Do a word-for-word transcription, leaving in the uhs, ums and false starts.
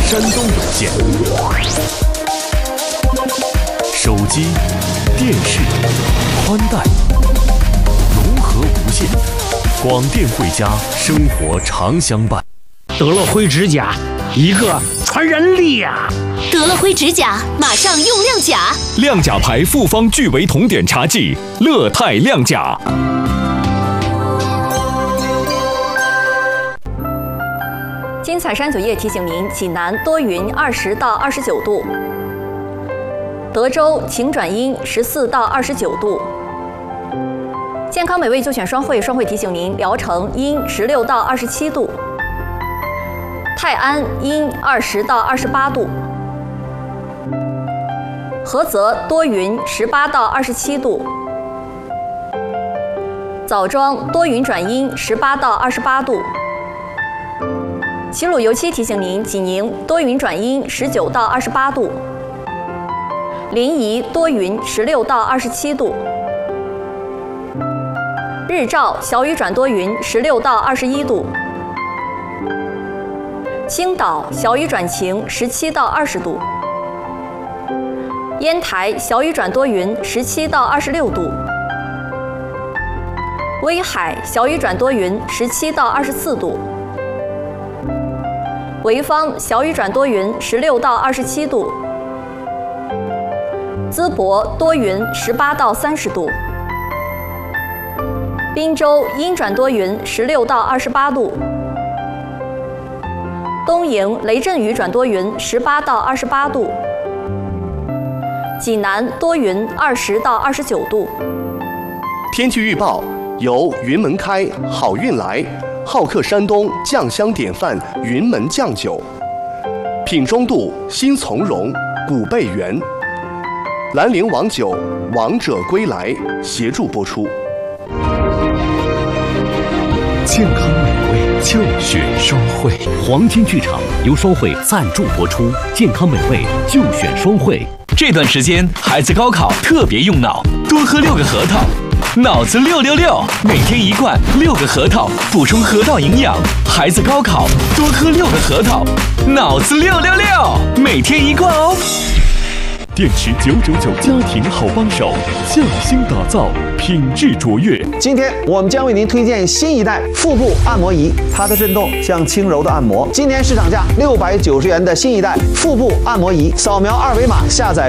山东有线。手机、电视、宽带，融合无限，广电汇佳，生活常相伴。 得了灰指甲，一个传染力呀！ 得了灰指甲，马上用亮甲。 亮甲牌复方聚维酮碘茶剂，乐泰亮甲。 金彩山酒业提醒您：济南多云，二十到二十九度；德州晴转阴，十四到二十九度。健康美味就选双汇，双汇提醒您：聊城阴，十六到二十七度；泰安阴，二十到二十八度；菏泽多云，十八到二十七度；枣庄多云转阴，十八到二十八度。齐鲁油漆提醒您：济宁多云转阴，十九到二十八度；临沂多云，十六到二十七度；日照小雨转多云，十六到二十一度；青岛小雨转晴，十七到二十度；烟台小雨转多云，十七到二十六度；威海小雨转多云，十七到二十四度；潍坊小雨转多云，十六到二十七度；淄博多云，十八到三十度；滨州阴转多云，十六到二十八度；东营雷阵雨转多云，十八到二十八度；济南多云，二十到二十九度。 天气预报由云门开好运来。好客山东酱香典范云门酱酒，品中度，心从容，骨倍圆。兰陵王酒，王者归来协助播出。 健康美味就选双汇，黄金剧场由双汇赞助播出。健康美味就选双汇。 这段时间孩子高考特别用脑，多喝六个核桃。脑子六六六，每天一罐六个核桃，补充核桃营养。孩子高考多喝六个核桃，脑子六六六，每天一罐哦。 电池九九九家庭好帮手，匠心打造，品质卓越。 今天我们将为您推荐新一代腹部按摩仪，它的震动像轻柔的按摩。今年市场价六百九十元的新一代腹部按摩仪，扫描二维码下载。